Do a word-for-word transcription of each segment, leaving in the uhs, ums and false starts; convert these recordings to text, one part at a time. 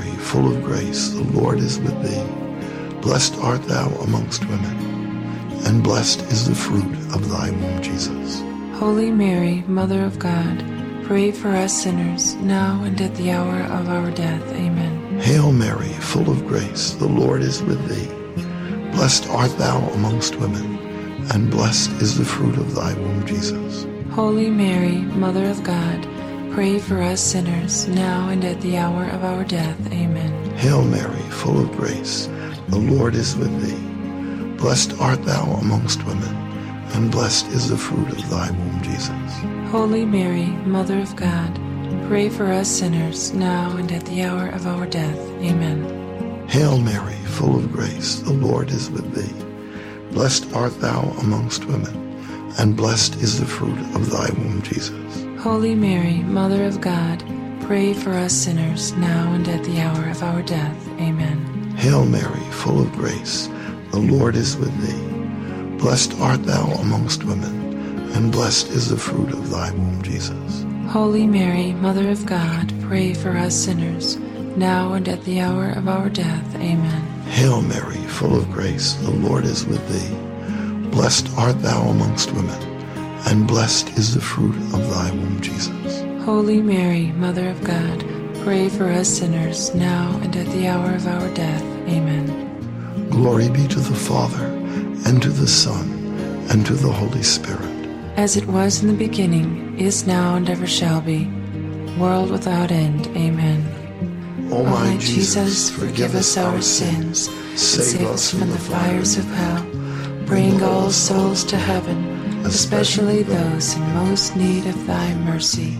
Mary, full of grace, the Lord is with thee. Blessed art thou amongst women, and blessed is the fruit of thy womb, Jesus. Holy Mary, Mother of God, pray for us sinners, now and at the hour of our death. Amen. Hail Mary, full of grace, the Lord is with thee. Blessed art thou amongst women, and blessed is the fruit of thy womb, Jesus. Holy Mary, Mother of God, pray for us sinners, now and at the hour of our death. Amen. Hail Mary, full of grace, the Lord is with thee. Blessed art thou amongst women, and blessed is the fruit of thy womb, Jesus. Holy Mary, Mother of God, pray for us sinners, now and at the hour of our death. Amen. Hail Mary, full of grace, the Lord is with thee. Blessed art thou amongst women, and blessed is the fruit of thy womb, Jesus. Holy Mary, Mother of God, pray for us sinners, now and at the hour of our death. Amen. Hail Mary, full of grace, the Lord is with thee. Blessed art thou amongst women, and blessed is the fruit of thy womb, Jesus. Holy Mary, Mother of God, pray for us sinners, now and at the hour of our death. Amen. Hail Mary, full of grace, the Lord is with thee. Blessed art thou amongst women, and blessed is the fruit of thy womb, Jesus. Holy Mary, Mother of God, pray for us sinners, now and at the hour of our death. Amen. Glory be to the Father, and to the Son, and to the Holy Spirit. As it was in the beginning, is now, and ever shall be, world without end. Amen. O my Jesus, forgive us our sins, save us from the fires of hell, bring all souls to heaven, especially those in most need of thy mercy.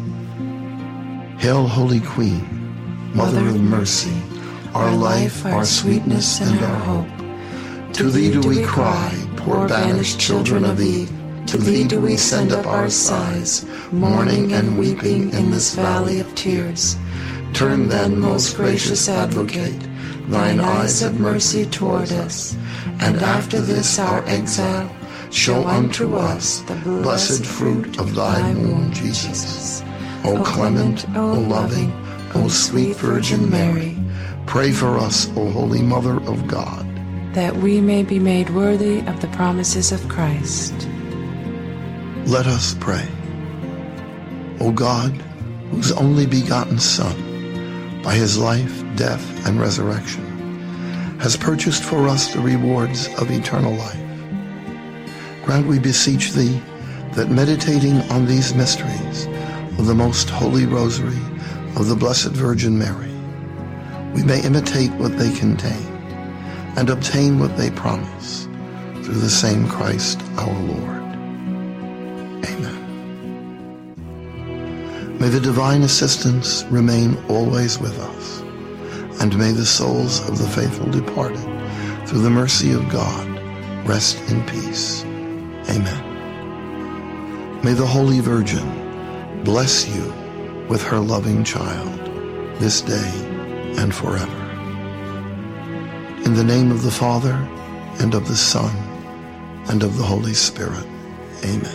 Hail, Holy Queen, Mother of mercy, our life, our sweetness, and our hope. To thee do we cry, poor banished children of Eve. To thee do we send up our sighs, mourning and weeping in this valley of tears. Turn then, most gracious Advocate, thine eyes of mercy toward us, and after this our exile, show unto us the blessed fruit of thy womb, Jesus. O clement, O loving, O sweet Virgin Mary, pray for us, O Holy Mother of God, that we may be made worthy of the promises of Christ. Let us pray. O God, whose only begotten Son, by his life, death, and resurrection, has purchased for us the rewards of eternal life, grant, we beseech thee, that meditating on these mysteries of the most holy rosary of the Blessed Virgin Mary, we may imitate what they contain and obtain what they promise, through the same Christ our Lord. Amen. May the divine assistance remain always with us, and may the souls of the faithful departed, through the mercy of God, rest in peace. Amen. May the Holy Virgin bless you with her loving child, this day and forever. In the name of the Father, and of the Son, and of the Holy Spirit. Amen.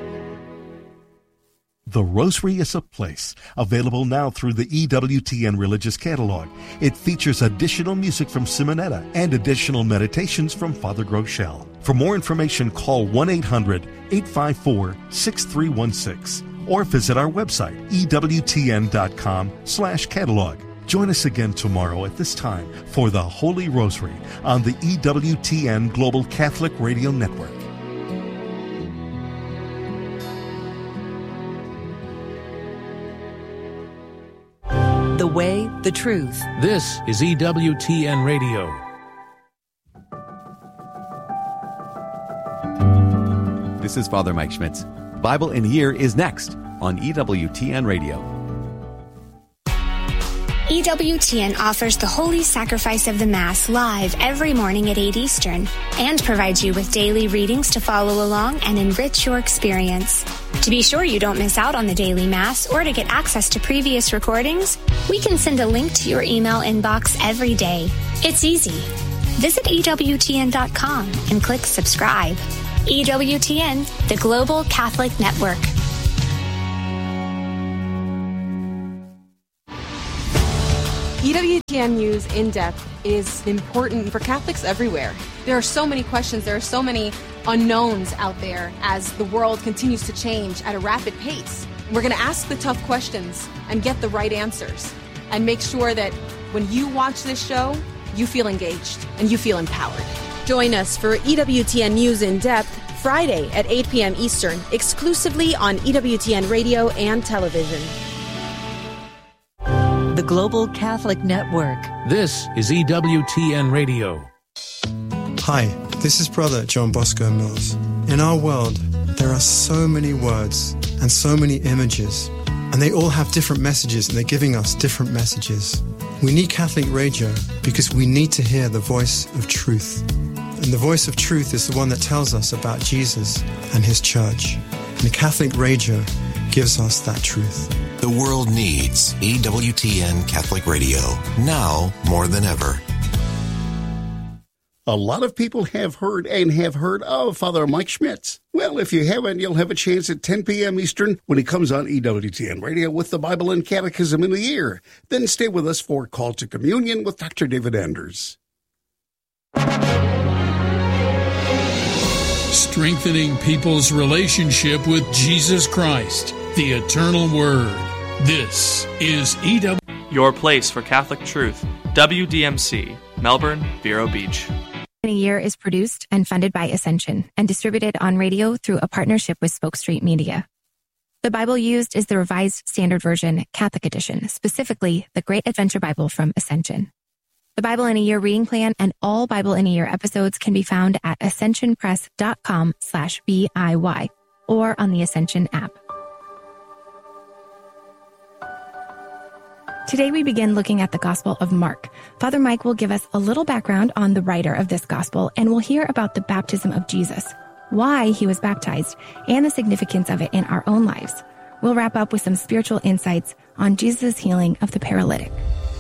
The Rosary is a Place, available now through the E W T N Religious Catalog. It features additional music from Simonetta and additional meditations from Father Groeschel. For more information, call one eight hundred, eight five four, six three one six or visit our website, E W T N dot com slash catalog. Join us again tomorrow at this time for the Holy Rosary on the E W T N Global Catholic Radio Network. The way, the truth. This is E W T N Radio. This is Father Mike Schmitz. Bible in a Year is next on E W T N Radio. E W T N offers the Holy Sacrifice of the Mass live every morning at eight Eastern and provides you with daily readings to follow along and enrich your experience. To be sure you don't miss out on the daily Mass or to get access to previous recordings, we can send a link to your email inbox every day. It's easy. Visit E W T N dot com and click subscribe. E W T N, the Global Catholic Network. E W T N News In-Depth is important for Catholics everywhere. There are so many questions, there are so many unknowns out there as the world continues to change at a rapid pace. We're going to ask the tough questions and get the right answers and make sure that when you watch this show, you feel engaged and you feel empowered. Join us for E W T N News In-Depth Friday at eight p.m. Eastern, exclusively on E W T N Radio and television. The Global Catholic Network. This is E W T N Radio. Hi, this is Brother John Bosco Mills. In our world, there are so many words and so many images, and they all have different messages, and they're giving us different messages. We need Catholic radio because we need to hear the voice of truth. And the voice of truth is the one that tells us about Jesus and his church. And Catholic radio gives us that truth. The world needs E W T N Catholic Radio, now more than ever. A lot of people have heard and have heard of Father Mike Schmitz. Well, if you haven't, you'll have a chance at ten p.m. Eastern when he comes on E W T N Radio with the Bible and Catechism in a Year. Then stay with us for Call to Communion with Doctor David Anders. Strengthening people's relationship with Jesus Christ, the Eternal Word. This is E W. Your place for Catholic truth. W D M C, Melbourne, Vero Beach. In a Year is produced and funded by Ascension and distributed on radio through a partnership with Spoke Street Media. The Bible used is the Revised Standard Version Catholic Edition, specifically the Great Adventure Bible from Ascension. The Bible in a Year reading plan and all Bible in a Year episodes can be found at ascensionpress.com slash BIY or on the Ascension app. Today we begin looking at the Gospel of Mark. Father Mike will give us a little background on the writer of this Gospel, and we'll hear about the baptism of Jesus, why he was baptized, and the significance of it in our own lives. We'll wrap up with some spiritual insights on Jesus' healing of the paralytic.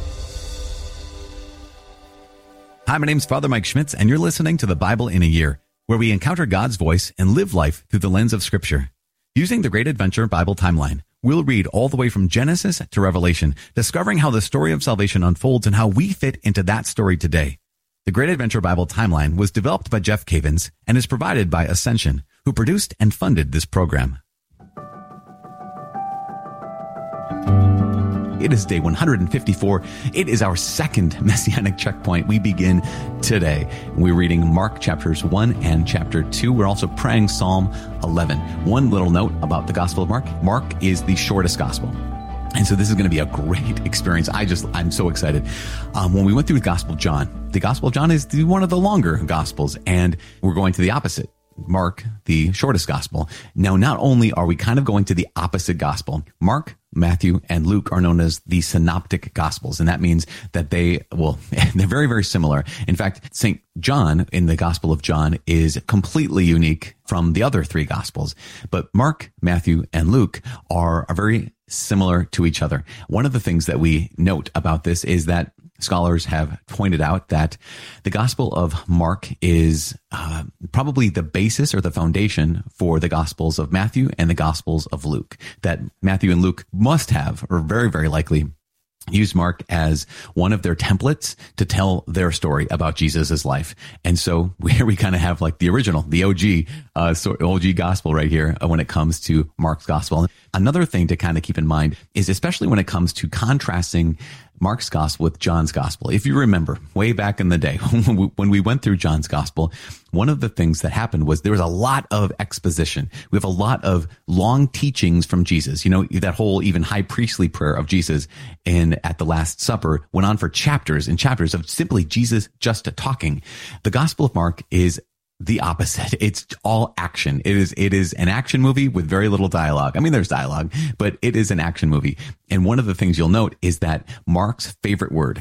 Hi, my name's Father Mike Schmitz, and you're listening to the Bible in a Year, where we encounter God's voice and live life through the lens of Scripture. Using the Great Adventure Bible timeline, we'll read all the way from Genesis to Revelation, discovering how the story of salvation unfolds and how we fit into that story today. The Great Adventure Bible timeline was developed by Jeff Cavins and is provided by Ascension, who produced and funded this program. It is day one hundred fifty-four. It is our second Messianic checkpoint. We begin today. We're reading Mark chapters one and chapter two. We're also praying Psalm eleven. One little note about the Gospel of Mark. Mark is the shortest Gospel. And so this is going to be a great experience. I just, I'm so excited. Um, when we went through the Gospel of John, the Gospel of John is the, one of the longer Gospels, and we're going to the opposite. Mark, the shortest Gospel. Now, not only are we kind of going to the opposite Gospel, Mark, Matthew, and Luke are known as the synoptic Gospels, and that means that they, well, they're very, very similar. In fact, Saint John in the Gospel of John is completely unique from the other three Gospels, but Mark, Matthew, and Luke are, are very similar to each other. One of the things that we note about this is that scholars have pointed out that the Gospel of Mark is uh, probably the basis or the foundation for the Gospels of Matthew and the Gospels of Luke. That Matthew and Luke must have, or very, very likely, used Mark as one of their templates to tell their story about Jesus' life. And so here we kind of have like the original, the O G, uh, O G gospel right here when it comes to Mark's gospel. Another thing to kind of keep in mind is especially when it comes to contrasting Mark's gospel with John's gospel. If you remember way back in the day when we went through John's gospel, one of the things that happened was there was a lot of exposition. We have a lot of long teachings from Jesus. You know, that whole even high priestly prayer of Jesus in at the Last Supper went on for chapters and chapters of simply Jesus just talking. The Gospel of Mark is the opposite. It's all action. It is, it is an action movie with very little dialogue. I mean, there's dialogue, but it is an action movie. And one of the things you'll note is that Mark's favorite word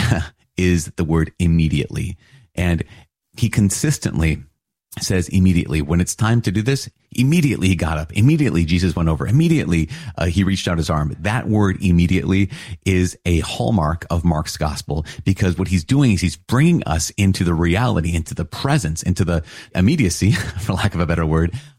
is the word immediately. And he consistently says immediately. When it's time to do this, immediately he got up. Immediately Jesus went over. Immediately uh, he reached out his arm. That word immediately is a hallmark of Mark's gospel, because what he's doing is he's bringing us into the reality, into the presence, into the immediacy, for lack of a better word,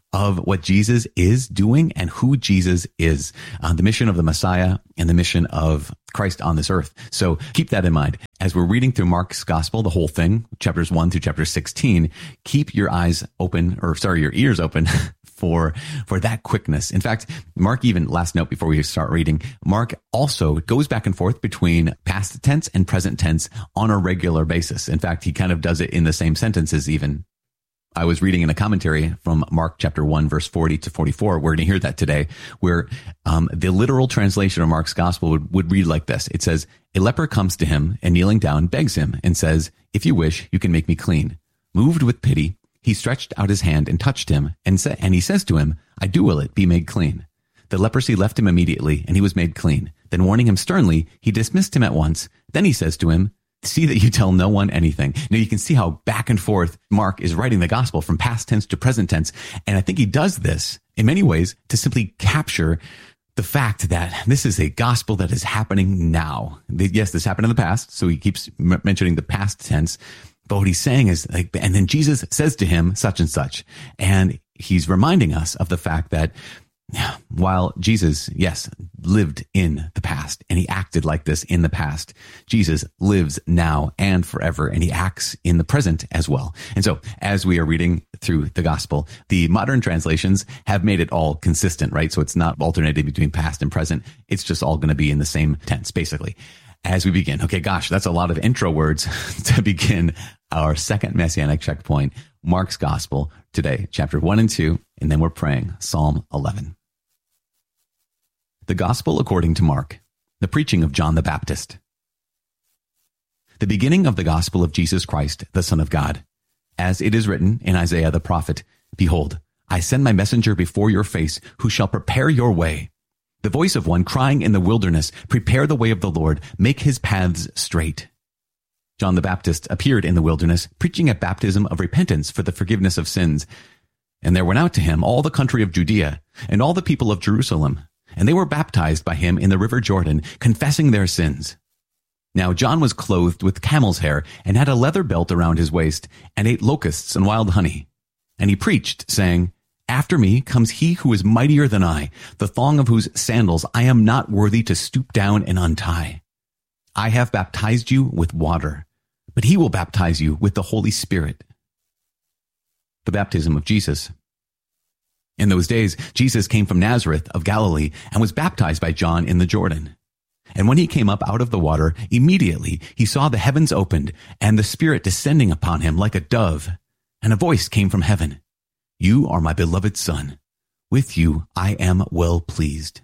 of what Jesus is doing and who Jesus is, uh, the mission of the Messiah and the mission of Christ on this earth. So keep that in mind. As we're reading through Mark's gospel, the whole thing, chapters one through chapter sixteen, keep your eyes open, or sorry, your ears open for, for that quickness. In fact, Mark, even last note before we start reading, Mark also goes back and forth between past tense and present tense on a regular basis. In fact, he kind of does it in the same sentences even. I was reading in a commentary from Mark chapter one, verse forty to forty-four. We're going to hear that today, where um, the literal translation of Mark's gospel would, would read like this. It says, a leper comes to him and kneeling down begs him and says, if you wish, you can make me clean. Moved with pity, he stretched out his hand and touched him, and, sa- and he says to him, I do will it, be made clean. The leprosy left him immediately, and he was made clean. Then warning him sternly, he dismissed him at once. Then he says to him, see that you tell no one anything. Now you can see how back and forth Mark is writing the gospel from past tense to present tense. And I think he does this in many ways to simply capture the fact that this is a gospel that is happening now. Yes, this happened in the past. So he keeps m- mentioning the past tense. But what he's saying is like, and then Jesus says to him such and such. And he's reminding us of the fact that while Jesus, yes, lived in the past and he acted like this in the past, Jesus lives now and forever, and he acts in the present as well. And so as we are reading through the gospel, the modern translations have made it all consistent, right? So it's not alternating between past and present. It's just all going to be in the same tense, basically. As we begin, okay, gosh, that's a lot of intro words to begin our second Messianic checkpoint, Mark's gospel today, chapter one and two, and then we're praying Psalm eleven. The Gospel according to Mark, the preaching of John the Baptist. The beginning of the gospel of Jesus Christ, the Son of God. As it is written in Isaiah the prophet, behold, I send my messenger before your face, who shall prepare your way. The voice of one crying in the wilderness, prepare the way of the Lord, make his paths straight. John the Baptist appeared in the wilderness, preaching a baptism of repentance for the forgiveness of sins. And there went out to him all the country of Judea, and all the people of Jerusalem. And they were baptized by him in the river Jordan, confessing their sins. Now John was clothed with camel's hair, and had a leather belt around his waist, and ate locusts and wild honey. And he preached, saying, after me comes he who is mightier than I, the thong of whose sandals I am not worthy to stoop down and untie. I have baptized you with water, but he will baptize you with the Holy Spirit. The baptism of Jesus. In those days, Jesus came from Nazareth of Galilee and was baptized by John in the Jordan. And when he came up out of the water, immediately he saw the heavens opened and the Spirit descending upon him like a dove. And a voice came from heaven, you are my beloved Son. With you I am well pleased.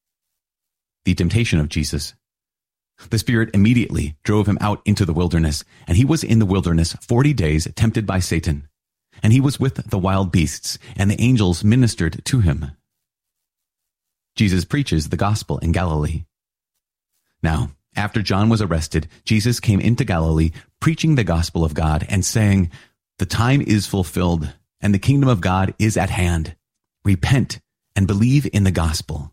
The temptation of Jesus. The Spirit immediately drove him out into the wilderness, and he was in the wilderness forty days tempted by Satan. And he was with the wild beasts, and the angels ministered to him. Jesus preaches the gospel in Galilee. Now, after John was arrested, Jesus came into Galilee, preaching the gospel of God, and saying, the time is fulfilled, and the kingdom of God is at hand. Repent and believe in the gospel.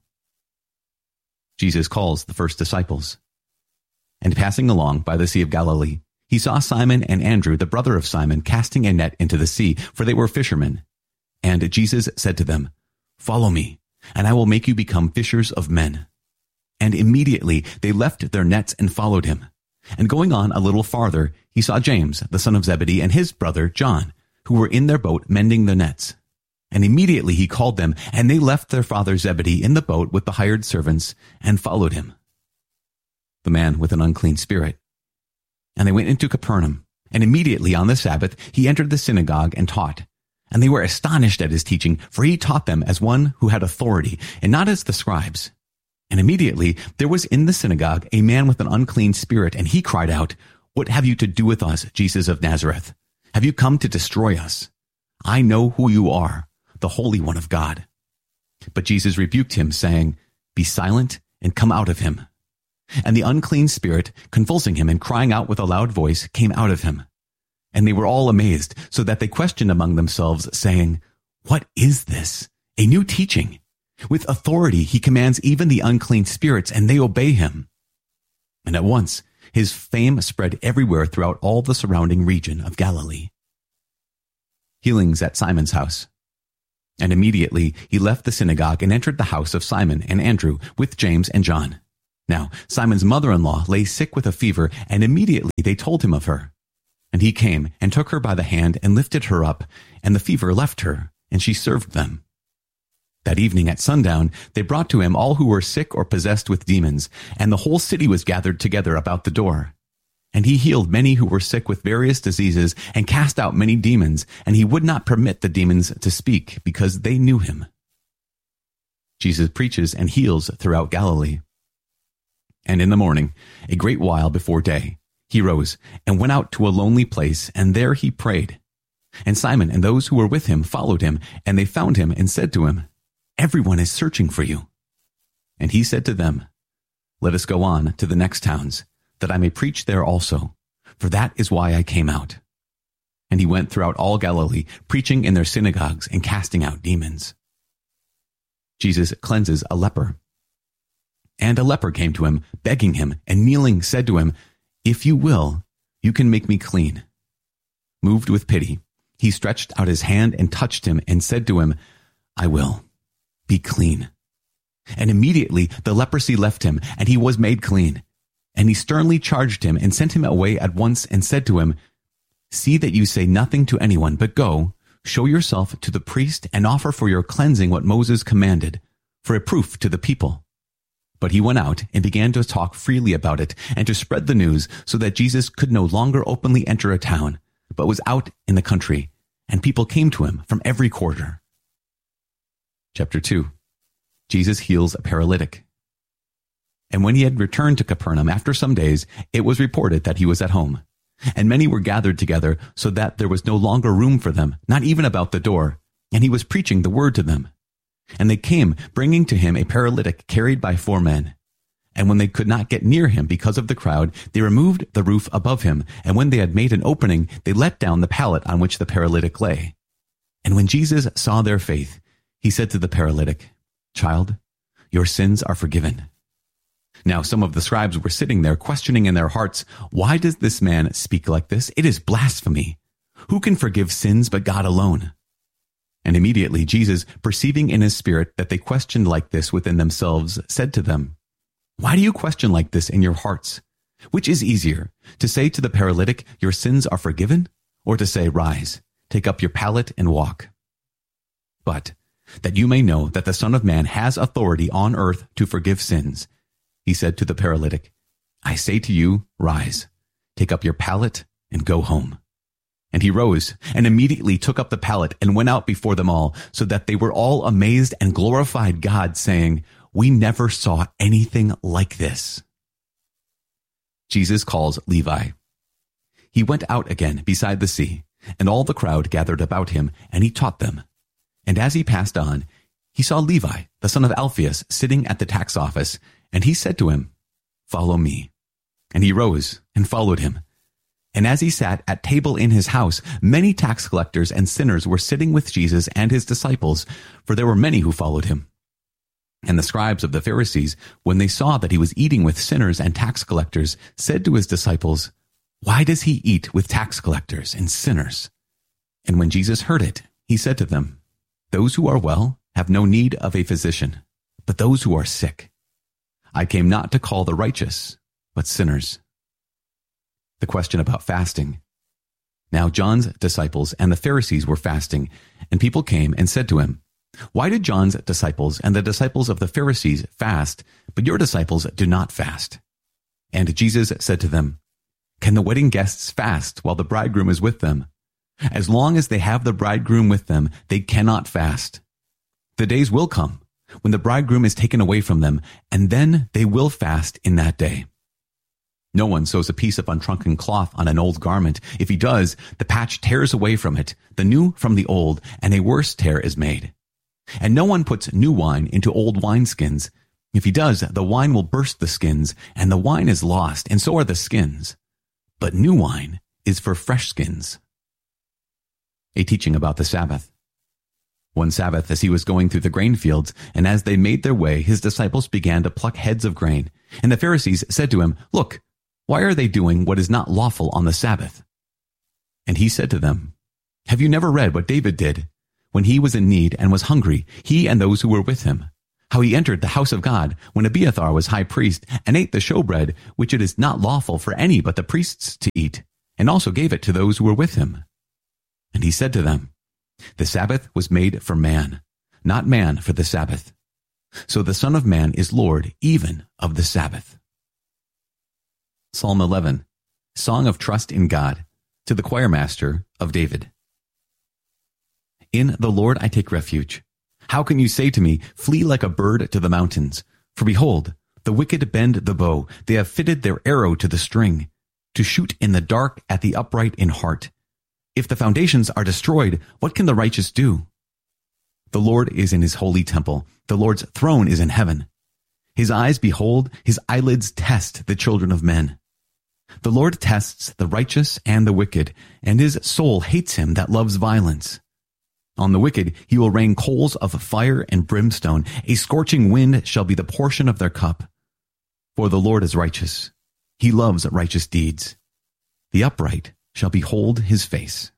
Jesus calls the first disciples. And passing along by the Sea of Galilee, he saw Simon and Andrew, the brother of Simon, casting a net into the sea, for they were fishermen. And Jesus said to them, follow me, and I will make you become fishers of men. And immediately they left their nets and followed him. And going on a little farther, he saw James, the son of Zebedee, and his brother John, who were in their boat mending their nets. And immediately he called them, and they left their father Zebedee in the boat with the hired servants, and followed him. The man with an unclean spirit. And they went into Capernaum, and immediately on the Sabbath he entered the synagogue and taught. And they were astonished at his teaching, for he taught them as one who had authority, and not as the scribes. And immediately there was in the synagogue a man with an unclean spirit, and he cried out, what have you to do with us, Jesus of Nazareth? Have you come to destroy us? I know who you are, the Holy One of God. But Jesus rebuked him, saying, be silent and come out of him. And the unclean spirit, convulsing him and crying out with a loud voice, came out of him. And they were all amazed, so that they questioned among themselves, saying, what is this? A new teaching. With authority he commands even the unclean spirits, and they obey him. And at once his fame spread everywhere throughout all the surrounding region of Galilee. Healings at Simon's house. And immediately he left the synagogue and entered the house of Simon and Andrew with James and John. Now Simon's mother-in-law lay sick with a fever, and immediately they told him of her. And he came and took her by the hand and lifted her up, and the fever left her, and she served them. That evening at sundown they brought to him all who were sick or possessed with demons, and the whole city was gathered together about the door. And he healed many who were sick with various diseases, and cast out many demons, and he would not permit the demons to speak, because they knew him. Jesus preaches and heals throughout Galilee. And in the morning, a great while before day, he rose and went out to a lonely place, and there he prayed. And Simon and those who were with him followed him, and they found him and said to him, "Everyone is searching for you." And he said to them, "Let us go on to the next towns, that I may preach there also, for that is why I came out." And he went throughout all Galilee, preaching in their synagogues and casting out demons. Jesus cleanses a leper. And a leper came to him, begging him, and kneeling said to him, "If you will, you can make me clean." Moved with pity, he stretched out his hand and touched him and said to him, "I will. Be clean." And immediately the leprosy left him, and he was made clean. And he sternly charged him and sent him away at once and said to him, "See that you say nothing to anyone, but go, show yourself to the priest and offer for your cleansing what Moses commanded, for a proof to the people." But he went out and began to talk freely about it and to spread the news, so that Jesus could no longer openly enter a town, but was out in the country, and people came to him from every quarter. Chapter two. Jesus heals a paralytic. And when he had returned to Capernaum after some days, it was reported that he was at home. And many were gathered together, so that there was no longer room for them, not even about the door. And he was preaching the word to them. And they came, bringing to him a paralytic carried by four men. And when they could not get near him because of the crowd, they removed the roof above him. And when they had made an opening, they let down the pallet on which the paralytic lay. And when Jesus saw their faith, he said to the paralytic, "Child, your sins are forgiven." Now some of the scribes were sitting there, questioning in their hearts, "Why does this man speak like this? It is blasphemy. Who can forgive sins but God alone?" And immediately Jesus, perceiving in his spirit that they questioned like this within themselves, said to them, "Why do you question like this in your hearts? Which is easier, to say to the paralytic, 'Your sins are forgiven,' or to say, 'Rise, take up your pallet and walk'? But that you may know that the Son of Man has authority on earth to forgive sins," he said to the paralytic, "I say to you, rise, take up your pallet and go home." And he rose and immediately took up the pallet and went out before them all, so that they were all amazed and glorified God, saying, "We never saw anything like this." Jesus calls Levi. He went out again beside the sea, and all the crowd gathered about him, and he taught them. And as he passed on, he saw Levi, the son of Alphaeus, sitting at the tax office, and he said to him, "Follow me." And he rose and followed him. And as he sat at table in his house, many tax collectors and sinners were sitting with Jesus and his disciples, for there were many who followed him. And the scribes of the Pharisees, when they saw that he was eating with sinners and tax collectors, said to his disciples, "Why does he eat with tax collectors and sinners?" And when Jesus heard it, he said to them, "Those who are well have no need of a physician, but those who are sick. I came not to call the righteous, but sinners." The question about fasting. Now John's disciples and the Pharisees were fasting, and people came and said to him, "Why do John's disciples and the disciples of the Pharisees fast, but your disciples do not fast?" And Jesus said to them, "Can the wedding guests fast while the bridegroom is with them? As long as they have the bridegroom with them, they cannot fast. The days will come when the bridegroom is taken away from them, and then they will fast in that day. No one sews a piece of unshrunken cloth on an old garment. If he does, the patch tears away from it, the new from the old, and a worse tear is made. And no one puts new wine into old wineskins. If he does, the wine will burst the skins, and the wine is lost, and so are the skins. But new wine is for fresh skins." A teaching about the Sabbath. One Sabbath, as he was going through the grain fields, and as they made their way, his disciples began to pluck heads of grain. And the Pharisees said to him, "Look, why are they doing what is not lawful on the Sabbath?" And he said to them, "Have you never read what David did when he was in need and was hungry, he and those who were with him. How he entered the house of God when Abiathar was high priest and ate the showbread, which it is not lawful for any but the priests to eat, and also gave it to those who were with him. And he said to them, the Sabbath was made for man, not man for the Sabbath. So the Son of Man is Lord even of the Sabbath. Psalm eleven, Song of Trust in God, to the choirmaster of David. In the Lord I take refuge. How can you say to me, flee like a bird to the mountains? For behold, the wicked bend the bow. They have fitted their arrow to the string, to shoot in the dark at the upright in heart. If the foundations are destroyed, what can the righteous do? The Lord is in his holy temple. The Lord's throne is in heaven. His eyes behold, his eyelids test the children of men. The Lord tests the righteous and the wicked, and his soul hates him that loves violence. On the wicked he will rain coals of fire and brimstone. A scorching wind shall be the portion of their cup. For the Lord is righteous. He loves righteous deeds. The upright shall behold his face.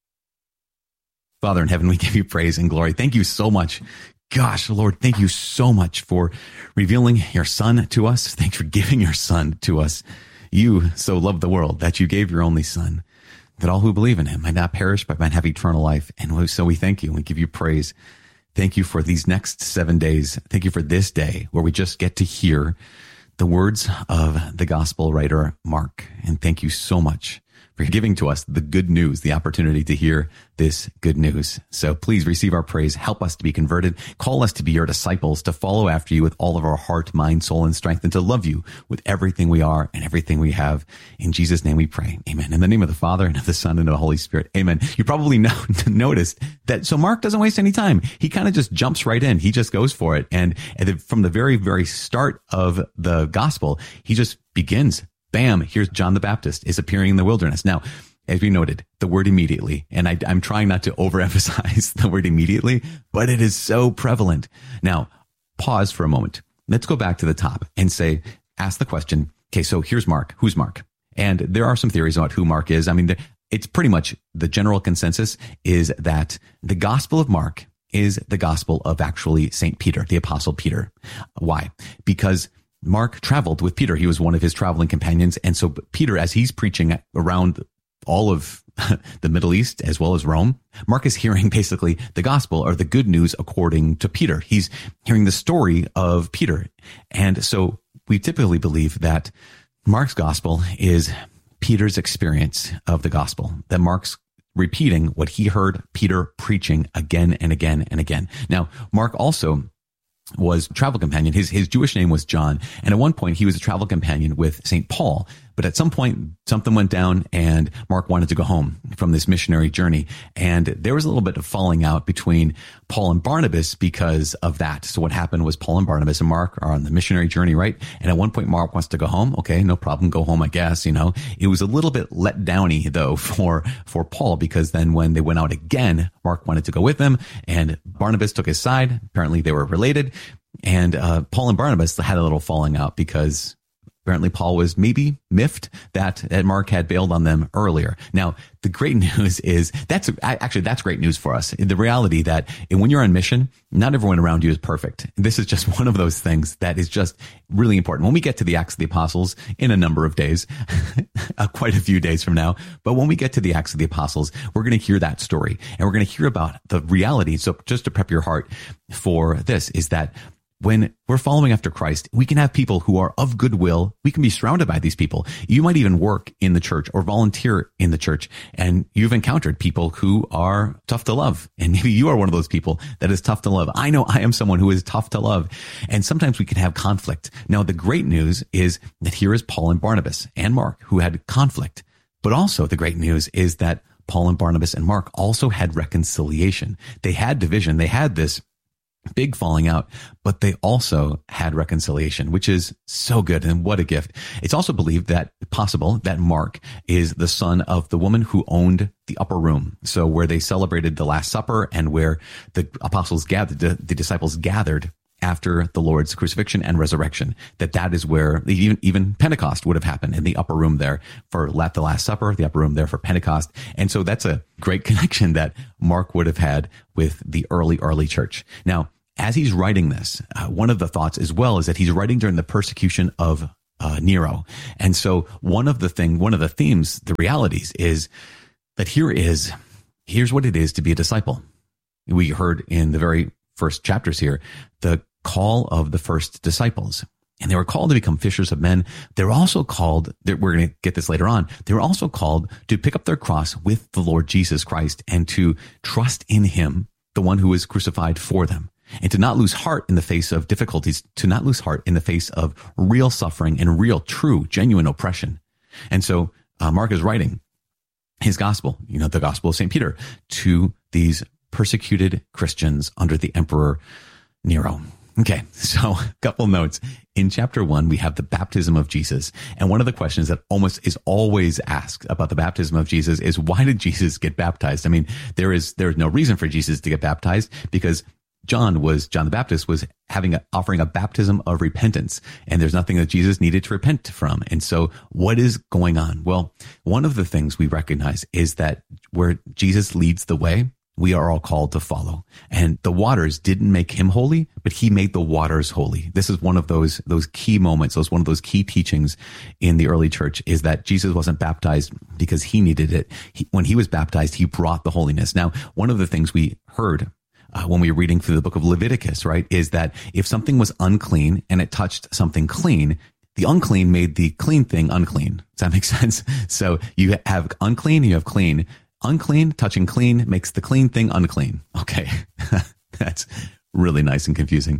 Father in heaven, we give you praise and glory. Thank you so much. Gosh, Lord, thank you so much for revealing your Son to us. Thanks for giving your Son to us. You so loved the world that you gave your only Son, that all who believe in him might not perish, but might have eternal life. And so we thank you and we give you praise. Thank you for these next seven days. Thank you for this day where we just get to hear the words of the gospel writer, Mark. And thank you so much for giving to us the good news, the opportunity to hear this good news. So please receive our praise. Help us to be converted. Call us to be your disciples, to follow after you with all of our heart, mind, soul, and strength, and to love you with everything we are and everything we have. In Jesus' name we pray. Amen. In the name of the Father, and of the Son, and of the Holy Spirit. Amen. You probably know, noticed that, so Mark doesn't waste any time. He kind of just jumps right in. He just goes for it. And from the very, very start of the gospel, he just begins. Bam, here's John the Baptist is appearing in the wilderness. Now, as we noted, the word immediately, and I, I'm trying not to overemphasize the word immediately, but it is so prevalent. Now, pause for a moment. Let's go back to the top and say, ask the question, okay, so here's Mark. Who's Mark? And there are some theories about who Mark is. I mean, it's pretty much the general consensus is that the Gospel of Mark is the gospel of actually Saint Peter, the Apostle Peter. Why? Because Mark traveled with Peter. He was one of his traveling companions. And so Peter, as he's preaching around all of the Middle East as well as Rome, Mark is hearing basically the gospel or the good news according to Peter. He's hearing the story of Peter. And so we typically believe that Mark's gospel is Peter's experience of the gospel, that Mark's repeating what he heard Peter preaching again and again and again. Now, Mark also was travel companion. His, his Jewish name was John. And at one point he was a travel companion with Saint Paul. But at some point something went down and Mark wanted to go home from this missionary journey. And there was a little bit of falling out between Paul and Barnabas because of that. So what happened was Paul and Barnabas and Mark are on the missionary journey, right? And at one point Mark wants to go home. Okay, no problem. Go home, I guess. You know, it was a little bit let downy though for, for Paul, because then when they went out again, Mark wanted to go with them and Barnabas took his side. Apparently they were related. And, uh, Paul and Barnabas had a little falling out because apparently Paul was maybe miffed that, that Mark had bailed on them earlier. Now, the great news is that's actually, that's great news for us. The reality that when you're on mission, not everyone around you is perfect. This is just one of those things that is just really important. When we get to the Acts of the Apostles in a number of days, quite a few days from now, but when we get to the Acts of the Apostles, we're going to hear that story and we're going to hear about the reality. So just to prep your heart for this is that when we're following after Christ, we can have people who are of goodwill. We can be surrounded by these people. You might even work in the church or volunteer in the church, and you've encountered people who are tough to love. And maybe you are one of those people that is tough to love. I know I am someone who is tough to love. And sometimes we can have conflict. Now, the great news is that here is Paul and Barnabas and Mark who had conflict. But also the great news is that Paul and Barnabas and Mark also had reconciliation. They had division. They had this big falling out, but they also had reconciliation, which is so good. And what a gift. It's also believed that possible that Mark is the son of the woman who owned the upper room. So where they celebrated the Last Supper and where the apostles gathered, the, the disciples gathered after the Lord's crucifixion and resurrection, that that is where even, even Pentecost would have happened, in the upper room there for the Last Supper, the upper room there for Pentecost. And so that's a great connection that Mark would have had with the early, early church. Now, as he's writing this, uh, one of the thoughts as well is that he's writing during the persecution of uh, Nero. And so one of the thing, one of the themes, the realities is that here is, here's what it is to be a disciple. We heard in the very first chapters here, the call of the first disciples. And they were called to become fishers of men. They're also called, we're going to get this later on, they were also called to pick up their cross with the Lord Jesus Christ and to trust in him, the one who was crucified for them, and to not lose heart in the face of difficulties, to not lose heart in the face of real suffering and real, true, genuine oppression. And so uh, Mark is writing his gospel, you know, the gospel of Saint Peter, to these persecuted Christians under the Emperor Nero. Okay, so a couple notes. In chapter one, we have the baptism of Jesus. And one of the questions that almost is always asked about the baptism of Jesus is, why did Jesus get baptized? I mean, there is, there is no reason for Jesus to get baptized, because John was, John the Baptist was having a, offering a baptism of repentance, and there's nothing that Jesus needed to repent from. And so what is going on? Well, one of the things we recognize is that where Jesus leads the way, we are all called to follow. And the waters didn't make him holy, but he made the waters holy. This is one of those, those key moments. Those one of those key teachings in the early church, is that Jesus wasn't baptized because he needed it. He, when he was baptized, he brought the holiness. Now, one of the things we heard uh, when we were reading through the book of Leviticus, right, is that if something was unclean and it touched something clean, the unclean made the clean thing unclean. Does that make sense? So you have unclean, you have clean. Unclean touching clean makes the clean thing unclean. Okay. That's really nice and confusing.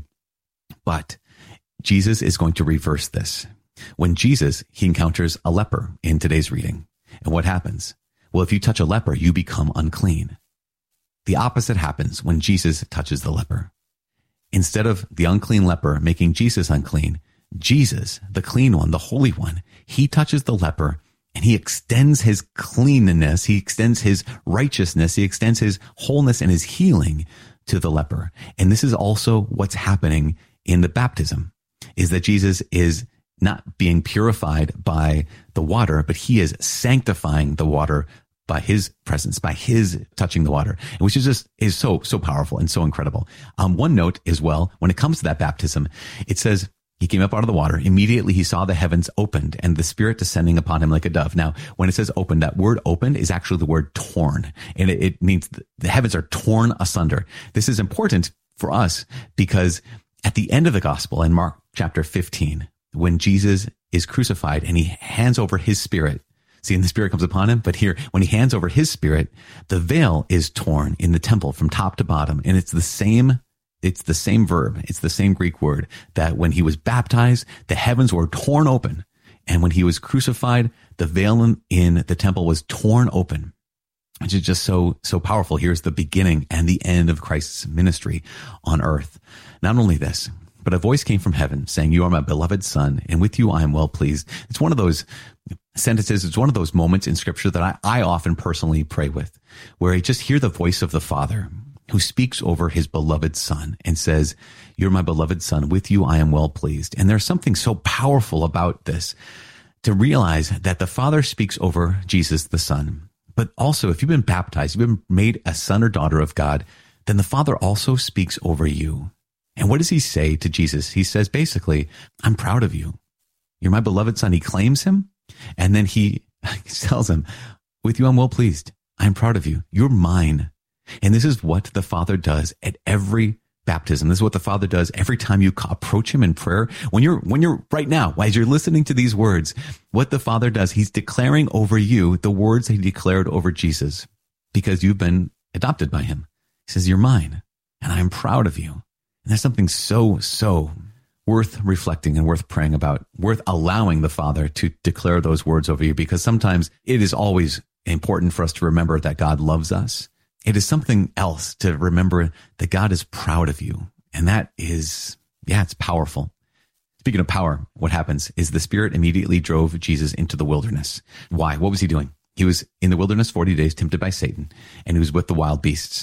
But Jesus is going to reverse this. When Jesus, he encounters a leper in today's reading. And what happens? Well, if you touch a leper, you become unclean. The opposite happens when Jesus touches the leper. Instead of the unclean leper making Jesus unclean, Jesus, the clean one, the holy one, he touches the leper, and he extends his cleanness, he extends his righteousness, he extends his wholeness and his healing to the leper. And this is also what's happening in the baptism, is that Jesus is not being purified by the water, but he is sanctifying the water by his presence, by his touching the water, which is just, is so, so powerful and so incredible. Um, one note as well, when it comes to that baptism, it says, he came up out of the water. Immediately he saw the heavens opened and the Spirit descending upon him like a dove. Now, when it says opened, that word opened is actually the word torn. And it, it means the heavens are torn asunder. This is important for us because at the end of the gospel in Mark chapter fifteen, when Jesus is crucified and he hands over his Spirit, see, and the Spirit comes upon him, but here, when he hands over his Spirit, the veil is torn in the temple from top to bottom. And it's the same It's the same verb. It's the same Greek word that when he was baptized, the heavens were torn open. And when he was crucified, the veil in, in the temple was torn open, which is just so, so powerful. Here's the beginning and the end of Christ's ministry on earth. Not only this, but a voice came from heaven saying, "You are my beloved Son, and with you I am well pleased." It's one of those sentences. It's one of those moments in Scripture that I, I often personally pray with, where I just hear the voice of the Father who speaks over his beloved Son and says, "You're my beloved Son. With you I am well pleased." And there's something so powerful about this, to realize that the Father speaks over Jesus the Son. But also, if you've been baptized, you've been made a son or daughter of God, then the Father also speaks over you. And what does he say to Jesus? He says, basically, "I'm proud of you. You're my beloved Son." He claims him, and then he tells him, "With you I'm well pleased. I'm proud of you. You're mine." And this is what the Father does at every baptism. This is what the Father does every time you approach him in prayer. When you're, when you're right now, as you're listening to these words, what the Father does, he's declaring over you the words that he declared over Jesus, because you've been adopted by him. He says, "You're mine, and I'm proud of you." And there's something so, so worth reflecting and worth praying about, worth allowing the Father to declare those words over you, because sometimes it is always important for us to remember that God loves us. It is something else to remember that God is proud of you. And that is, yeah, it's powerful. Speaking of power, what happens is the Spirit immediately drove Jesus into the wilderness. Why? What was he doing? He was in the wilderness forty days, tempted by Satan, and he was with the wild beasts.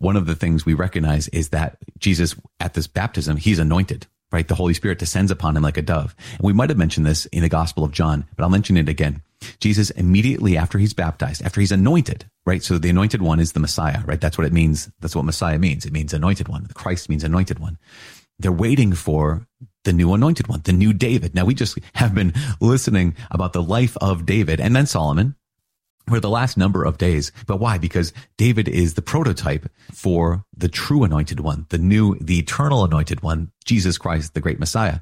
one of the things we recognize is that Jesus, at this baptism, he's anointed, right? The Holy Spirit descends upon him like a dove. And we might have mentioned this in the Gospel of John, but I'll mention it again. Jesus, immediately after he's baptized, after he's anointed, right? So the anointed one is the Messiah, right? That's what it means. That's what Messiah means. It means anointed one. The Christ means anointed one. They're waiting for the new anointed one, the new David. Now, we just have been listening about the life of David and then Solomon for the last number of days. But why? Because David is the prototype for the true anointed one, the new, the eternal anointed one, Jesus Christ, the great Messiah.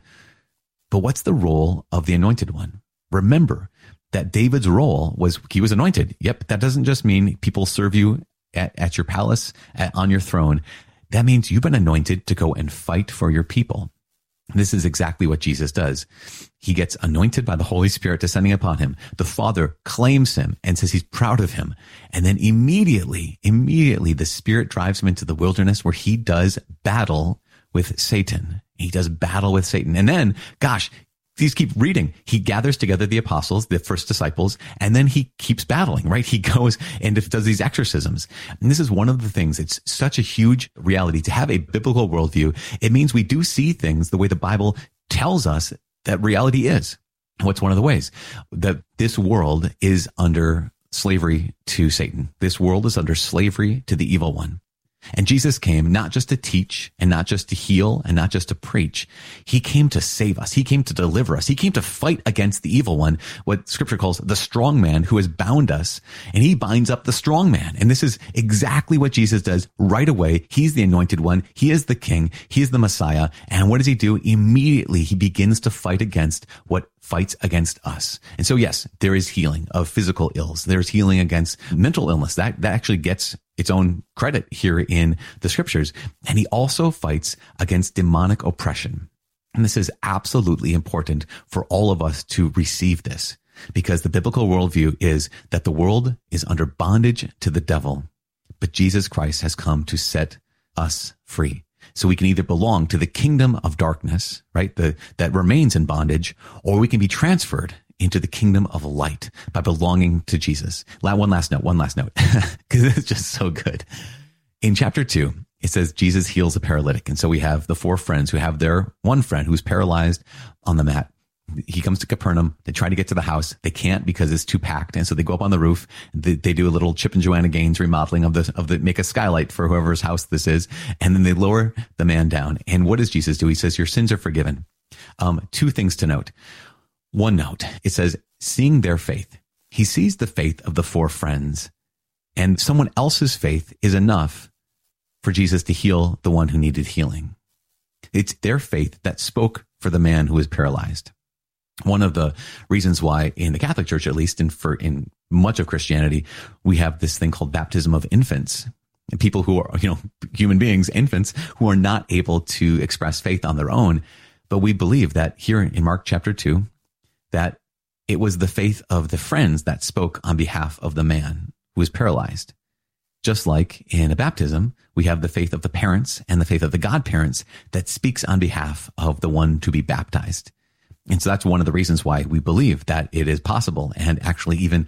But what's the role of the anointed one? Remember that David's role was he was anointed. Yep, that doesn't just mean people serve you at, at your palace, at, on your throne. That means you've been anointed to go and fight for your people. This is exactly what Jesus does. He gets anointed by the Holy Spirit descending upon him. The Father claims him and says he's proud of him. And then immediately, immediately the Spirit drives him into the wilderness where he does battle with Satan. He does battle with Satan. And then, gosh, please keep reading. He gathers together the apostles, the first disciples, and then he keeps battling, right? He goes and does these exorcisms. And this is one of the things. It's such a huge reality to have a biblical worldview. It means we do see things the way the Bible tells us that reality is. What's one of the ways? That this world is under slavery to Satan. This world is under slavery to the evil one. And Jesus came not just to teach and not just to heal and not just to preach. He came to save us. He came to deliver us. He came to fight against the evil one, what scripture calls the strong man who has bound us, and he binds up the strong man. And this is exactly what Jesus does right away. He's the anointed one. He is the king. He is the Messiah. And what does he do? Immediately he begins to fight against what fights against us. And so, yes, there is healing of physical ills. There's healing against mental illness. That, that actually gets its own credit here in the scriptures. And he also fights against demonic oppression. And this is absolutely important for all of us to receive this, because the biblical worldview is that the world is under bondage to the devil, but Jesus Christ has come to set us free. So we can either belong to the kingdom of darkness, right, the, that remains in bondage, or we can be transferred into the kingdom of light by belonging to Jesus. One last note, one last note, because it's just so good. In chapter two, it says Jesus heals a paralytic. And so we have the four friends who have their one friend who's paralyzed on the mat. He comes to Capernaum. They try to get to the house. They can't because it's too packed. And so they go up on the roof. They, they do a little Chip and Joanna Gaines remodeling of the, of the, make a skylight for whoever's house this is. And then they lower the man down. And what does Jesus do? He says, your sins are forgiven. Um, two things to note. One note, it says, seeing their faith. He sees the faith of the four friends, and someone else's faith is enough for Jesus to heal the one who needed healing. It's their faith that spoke for the man who was paralyzed. One of the reasons why in the Catholic Church, at least in for in much of Christianity, we have this thing called baptism of infants. And people who are, you know, human beings, infants, who are not able to express faith on their own. But we believe that here in Mark chapter two, that it was the faith of the friends that spoke on behalf of the man who was paralyzed. Just like in a baptism, we have the faith of the parents and the faith of the godparents that speaks on behalf of the one to be baptized. And so that's one of the reasons why we believe that it is possible and actually even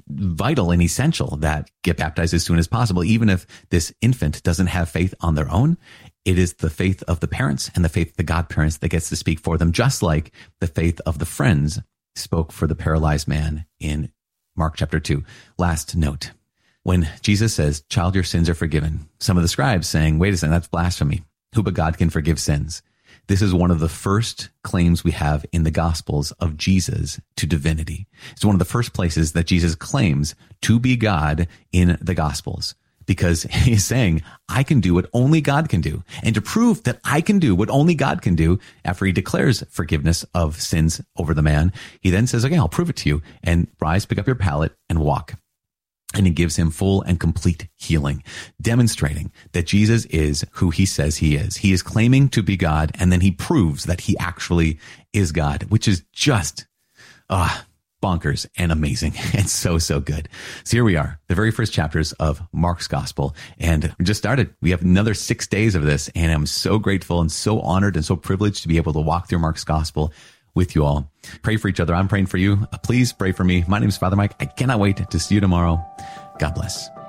vital and essential that get baptized as soon as possible. Even if this infant doesn't have faith on their own, it is the faith of the parents and the faith of the godparents that gets to speak for them, just like the faith of the friends spoke for the paralyzed man in Mark chapter two. Last note. When Jesus says, child, your sins are forgiven, some of the scribes saying, wait a second, that's blasphemy. Who but God can forgive sins? This is one of the first claims we have in the Gospels of Jesus to divinity. It's one of the first places that Jesus claims to be God in the Gospels, because he's saying, I can do what only God can do. And to prove that I can do what only God can do, after he declares forgiveness of sins over the man, he then says, okay, I'll prove it to you. And rise, pick up your pallet and walk. And he gives him full and complete healing, demonstrating that Jesus is who he says he is. He is claiming to be God, and then he proves that he actually is God, which is just uh, bonkers and amazing and so, so good. So here we are, the very first chapters of Mark's Gospel, and we just started. We have another six days of this, and I'm so grateful and so honored and so privileged to be able to walk through Mark's Gospel with you all. Pray for each other. I'm praying for you. Please pray for me. My name is Father Mike. I cannot wait to see you tomorrow. God bless.